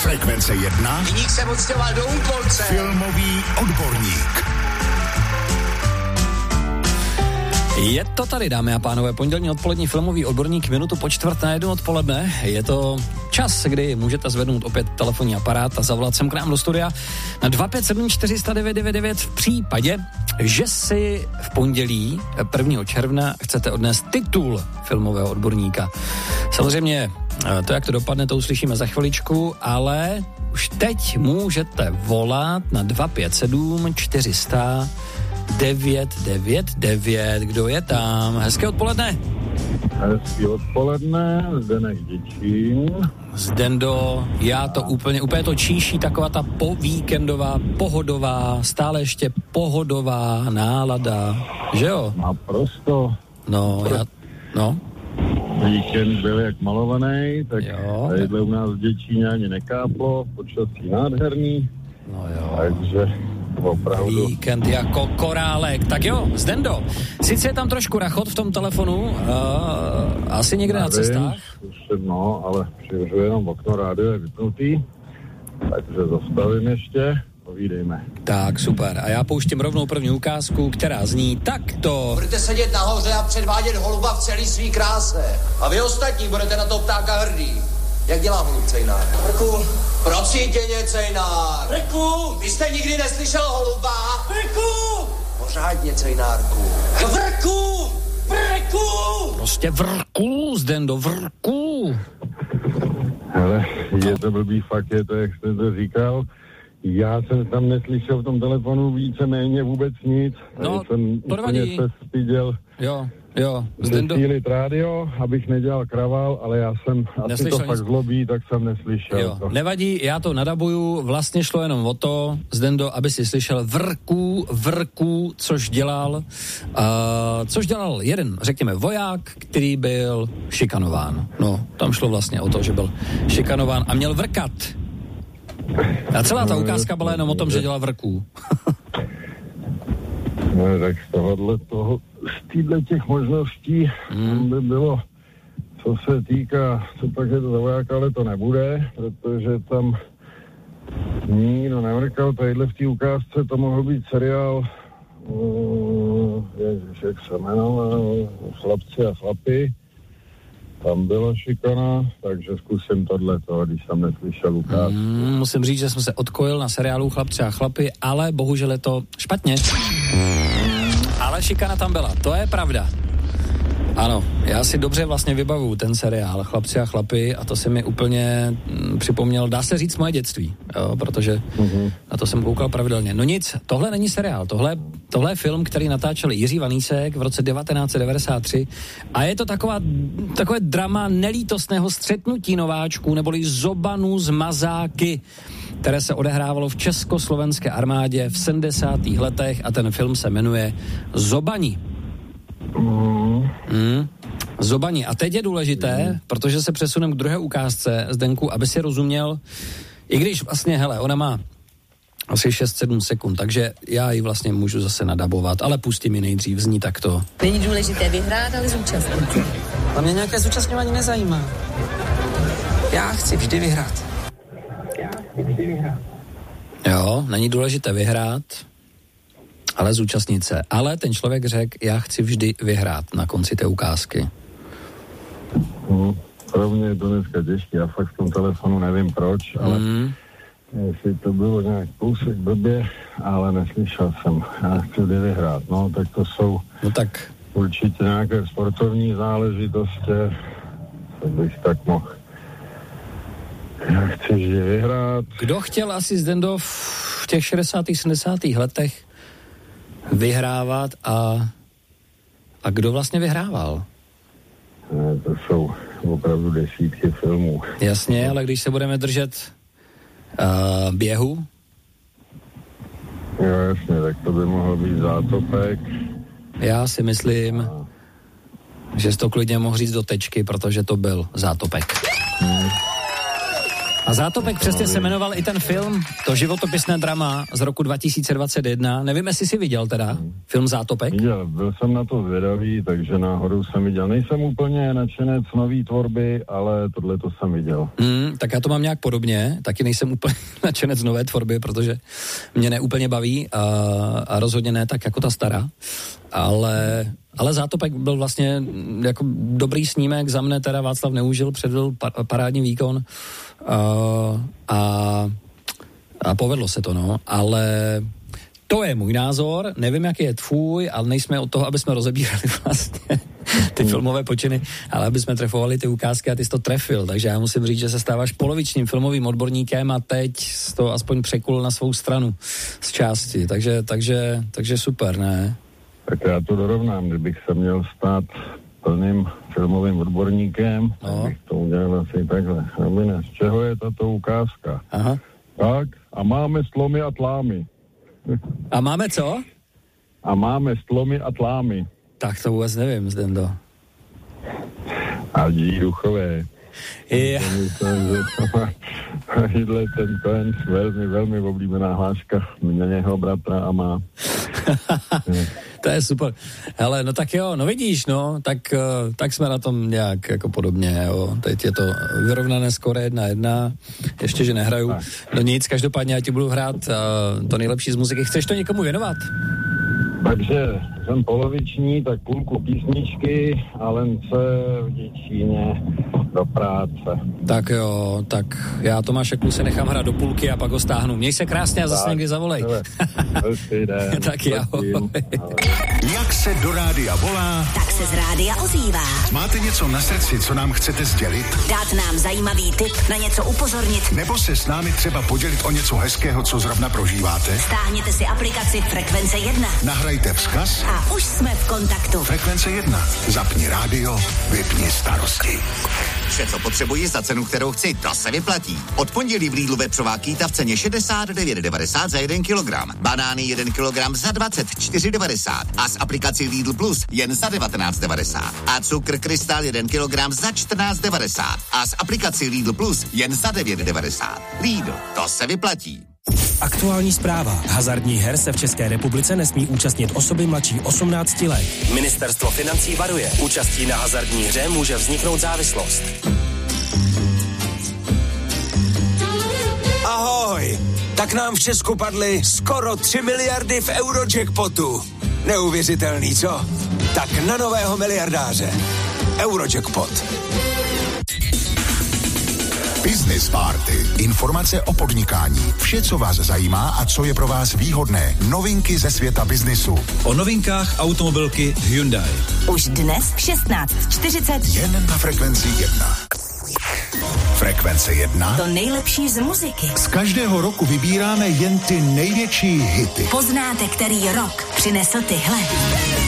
Frekvence 1. Viník se odstěhoval do Úpolce. Filmový odborník. Je to tady, dámy a pánové, pondělní odpolední filmový odborník, minutu po 1:45 odpoledne. Je to čas, kdy můžete zvednout opět telefonní aparát a zavolat sem k nám do studia na 257 409 999 v případě, že si v pondělí 1. června chcete odnést titul filmového odborníka. Samozřejmě to, jak to dopadne, to uslyšíme za chviličku, ale už teď můžete volat na 257 400 999. Kdo je tam? Hezké odpoledne. Hezké odpoledne, Zdeněk Děčín. Zdendo, já to úplně to číší, taková ta povíkendová, pohodová, stále ještě pohodová nálada, že jo? Naprosto. No. Víkend byl jak malovaný, tak tadyhle u nás v Děčíně ani nekáplo, počasí nádherný. No jo. Takže opravdu. Víkend jako korálek. Tak jo, Zdendo, sice je tam trošku rachot v tom telefonu, asi někde na cestách. No, ale přihořu jenom okno, rádio je vypnutý, takže zastavím ještě, povídejme. Tak, super. A já pouštím rovnou první ukázku, která zní takto. Budete sedět nahoře a předvádět holuba v celý svý kráse. A vy ostatní budete na toho ptáka hrdý. Jak dělá holub Cejnár? Vrku. Procítěně, Cejnár. Vrku. Vy jste nikdy neslyšel holuba? Vrku. Pořádně, Cejnárku. Vrku. Vrku. Prostě vrku, Zdendo, vrku. Ale je to blbý, fakt je to, jak jste to říkal. Já jsem tam neslyšel v tom telefonu víceméně vůbec nic. No, jsem to nevadí. Se styděl. Jo. Zesílit rádio, abych nedělal kravál, ale já jsem, asi to fakt zlobí, tak jsem neslyšel. Jo, nevadí, já to nadabuju, vlastně šlo jenom o to, Zdendo, aby si slyšel vrku, což dělal jeden, řekněme, voják, který byl šikanován. No, tam šlo vlastně o to, že byl šikanován a měl vrkat. A celá ta ukázka byla jenom o tom, že dělal vrků. No, tak z téhle těch možností by bylo, co se týká, co pak je to za vojáka, ale to nebude, protože tam nikdo nevrkal, tadyhle v té ukázce to mohl být seriál, jak se jmenoval, Chlapci a chlapy, tam byla šikana, takže zkusím tohleto, když jsem neslyšel ukázku. Musím říct, že jsem se odkojil na seriálu Chlapci a chlapy, ale bohužel je to špatně. Ale šikana tam byla, to je pravda. Ano, já si dobře vlastně vybavuju ten seriál Chlapci a chlapy a to se mi úplně připomněl, dá se říct, moje dětství, jo, protože na to jsem koukal pravidelně. No nic, tohle není seriál, tohle je film, který natáčel Jiří Vaníček v roce 1993 a je to takové drama nelítostného střetnutí nováčků neboli zobanů z mazáky, které se odehrávalo v československé armádě v 70. letech a ten film se jmenuje Zobani. Zobani. A teď je důležité, protože se přesuneme k druhé ukázce, Zdenku, aby si rozuměl, i když vlastně, hele, ona má asi 6-7 sekund, takže já ji vlastně můžu zase nadabovat, ale pustí mi nejdřív, zní takto. Není důležité vyhrát, ale zúčastnit. A mě nějaké zúčastňování nezajímá. Já chci vždy vyhrát. Jo, není důležité vyhrát, ale zúčastnit se. Ale ten člověk řekl, já chci vždy vyhrát na konci té ukázky. Pro mě je to dneska těžké, já fakt v tom telefonu nevím proč, ale jestli to bylo nějak kousek blbě, ale neslyšel jsem. Já chci vždy vyhrát, no, tak to jsou určitě nějaké sportovní záležitosti, co bych tak mohl. Já chci vždy vyhrát. Kdo chtěl asi Zdendo v těch 60. 70. letech vyhrávat a kdo vlastně vyhrával? To jsou opravdu desítky filmů. Jasně, ale když se budeme držet běhu? Jo, jasně, tak to by mohl být Zátopek. Já si myslím, že jsi to klidně mohl říct do tečky, protože to byl Zátopek. A Zátopek přesně se jmenoval i ten film, to životopisné drama z roku 2021. Nevím, jestli jsi viděl teda film Zátopek? Viděl, byl jsem na to zvědavý, takže náhodou jsem viděl. Nejsem úplně nadšenec nový tvorby, ale tohle to jsem viděl. Tak já to mám nějak podobně, taky nejsem úplně nadšenec nové tvorby, protože mě neúplně baví a rozhodně ne tak jako ta stará. Ale Zátopek byl vlastně jako dobrý snímek, za mne teda Václav Neužil předvedl parádní výkon a povedlo se to, no, ale to je můj názor, nevím, jaký je tvůj, ale nejsme od toho, aby jsme rozebírali vlastně ty filmové počiny, ale aby jsme trefovali ty ukázky a ty jsi to trefil, takže já musím říct, že se stáváš polovičním filmovým odborníkem a teď jsi to aspoň překul na svou stranu z části, takže super, ne? Tak já to dorovnám, kdybych se měl stát plným filmovým odborníkem, tak bych to udělal asi takhle. Robine, z čeho je tato ukázka? Aha. Tak, a máme slomy a tlámy. A máme co? A máme slomy a tlámy. Tak to vůbec nevím, Zdendo. A duchové. Yeah. Myslím, že to je velmi, velmi oblíbená hláška měného bratra a má. To je super. Hele, no tak jo, no vidíš, no, tak jsme na tom nějak jako podobně, jo. Teď je to vyrovnané skóre 1-1, ještě, že nehraju. No nic, každopádně já ti budu hrát to nejlepší z muziky. Chceš to někomu věnovat? Takže jsem poloviční, tak půlku písničky a Lence v Děčíně do práce. Tak jo, tak já Tomáše Kluse nechám hrát do půlky a pak ho stáhnu. Měj se krásně a zase někdy zavolej. Tak jo. Jak se do rádia volá, tak se z rádia ozývá. Máte něco na srdci, co nám chcete sdělit? Dát nám zajímavý tip, na něco upozornit. Nebo se s námi třeba podělit o něco hezkého, co zrovna prožíváte? Stáhněte si aplikaci Frekvence 1. Nahrajte vzkaz a už jsme v kontaktu. Frekvence 1. Zapni rádio, vypni starosti. Vše, co potřebuji za cenu, kterou chci, to se vyplatí. Od pondělí v Lidlu vepřová kýta v ceně 69,90 za 1 kilogram. Banány 1 kilogram za 24,90 a s aplikací Lidl Plus jen za 19,90. A cukr Krystal 1 kilogram za 14,90 a s aplikací Lidl Plus jen za 9,90. Lidl, to se vyplatí. Aktuální zpráva. Hazardních her se v České republice nesmí účastnit osoby mladší 18 let. Ministerstvo financí varuje. Účastí na hazardní hře může vzniknout závislost. Ahoj! Tak nám v Česku padly skoro 3 miliardy v Eurojackpotu. Neuvěřitelný, co? Tak na nového miliardáře. Eurojackpot. Business Party. Informace o podnikání. Vše, co vás zajímá a co je pro vás výhodné. Novinky ze světa biznisu. O novinkách automobilky Hyundai. Už dnes 16:40. Jen na Frekvenci 1. Frekvence 1. To nejlepší z muziky. Z každého roku vybíráme jen ty největší hity. Poznáte, který rok přinesl tyhle.